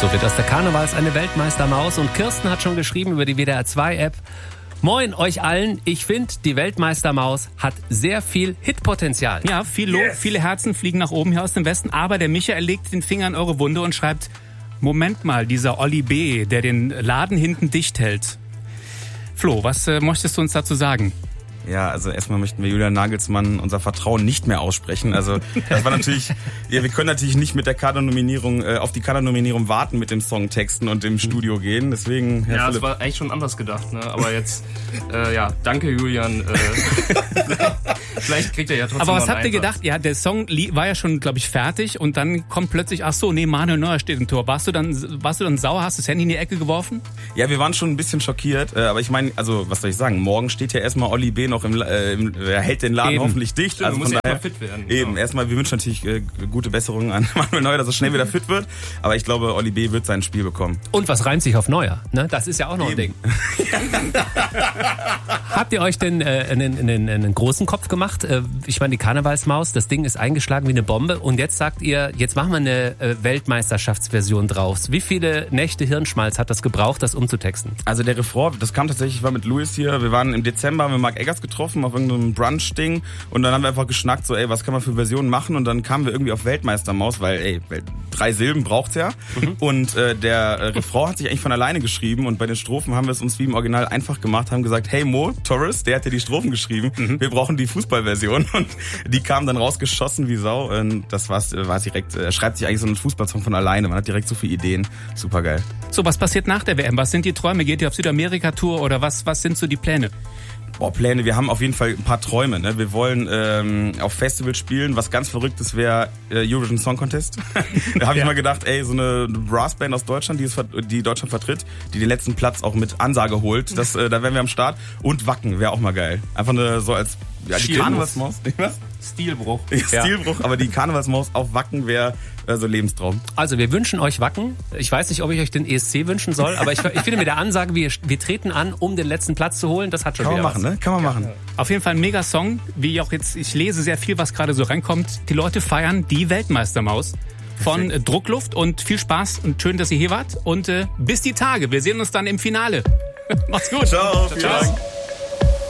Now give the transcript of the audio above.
So wird aus der Karnevals eine Weltmeistermaus und Kirsten hat schon geschrieben über die WDR 2 App. Moin euch allen, ich finde, die Weltmeistermaus hat sehr viel Hitpotenzial. Ja, viel Lob, viele Herzen fliegen nach oben hier aus dem Westen, aber der Michael legt den Finger in eure Wunde und schreibt, Moment mal, dieser Olli B., der den Laden hinten dicht hält. Flo, was möchtest du uns dazu sagen? Ja, also erstmal möchten wir Julian Nagelsmann unser Vertrauen nicht mehr aussprechen. Also das war natürlich, ja, wir können natürlich nicht mit der Kader-Nominierung auf die Kader-Nominierung warten mit dem Songtexten und im Studio gehen. Deswegen, Herr Philipp. Das war eigentlich schon anders gedacht, ne? Aber jetzt, danke Julian. Vielleicht kriegt er ja trotzdem. Aber was habt ihr gedacht? Ja, der Song war ja schon, glaube ich, fertig und dann kommt plötzlich, Manuel Neuer steht im Tor. Warst du dann sauer? Hast du das Handy in die Ecke geworfen? Ja, wir waren schon ein bisschen schockiert. Aber ich meine, also was soll ich sagen? Morgen steht ja erstmal Olli B. noch er hält den Laden hoffentlich dicht. Stimmt, also muss erstmal fit werden. Eben, erstmal, wir wünschen natürlich gute Besserungen an Manuel Neuer, dass er schnell wieder fit wird. Aber ich glaube, Olli B. wird sein Spiel bekommen. Und was reimt sich auf Neuer? Ne? Das ist ja auch noch ein Ding. Habt ihr euch denn einen großen Kopf gemacht? Ich meine, die Karnevalsmaus, das Ding ist eingeschlagen wie eine Bombe. Und jetzt sagt ihr, jetzt machen wir eine Weltmeisterschaftsversion draus. Wie viele Nächte Hirnschmalz hat das gebraucht, das umzutexten? Also der Refrain, das kam tatsächlich, ich war mit Luis hier, wir waren im Dezember mit Marc Eggers getroffen auf irgendeinem Brunch-Ding und dann haben wir einfach geschnackt, so was kann man für Versionen machen und dann kamen wir irgendwie auf Weltmeistermaus, weil 3 Silben braucht's ja und der Refrain hat sich eigentlich von alleine geschrieben und bei den Strophen haben wir es uns wie im Original einfach gemacht, haben gesagt, hey Mo Torres, der hat ja die Strophen geschrieben, wir brauchen die Fußballversion und die kam dann rausgeschossen wie Sau und das war direkt, schreibt sich eigentlich so ein Fußballsong von alleine, man hat direkt so viele Ideen, super geil. So, was passiert nach der WM? Was sind die Träume? Geht ihr auf Südamerika-Tour oder was sind so die Pläne? Pläne, wir haben auf jeden Fall ein paar Träume. Ne? Wir wollen auf Festivals spielen. Was ganz Verrücktes wäre Eurovision Song Contest. Da habe ich mal gedacht, so eine Brassband aus Deutschland, die Deutschland vertritt, die den letzten Platz auch mit Ansage holt. Da wären wir am Start. Und Wacken wäre auch mal geil. Einfach so als die Karnevalsmaus. Was? Stilbruch. Ja, Stilbruch, aber die Karnevalsmaus auf Wacken wäre so Lebenstraum. Also wir wünschen euch Wacken. Ich weiß nicht, ob ich euch den ESC wünschen soll, aber ich finde mit der Ansage, wir treten an, um den letzten Platz zu holen, das hat schon wieder was. Kann man machen. Auf jeden Fall ein Mega-Song, wie auch jetzt, ich lese sehr viel, was gerade so reinkommt. Die Leute feiern die Weltmeistermaus von Druckluft und viel Spaß und schön, dass ihr hier wart und bis die Tage. Wir sehen uns dann im Finale. Macht's gut. Ciao. Vielen Dank.